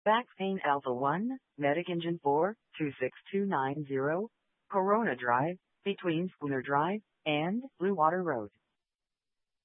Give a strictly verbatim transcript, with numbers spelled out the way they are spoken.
Vaccine Alpha one, Medic Engine four, two six two nine zero, Corona Drive, between Schooner Drive and Blue Water Road.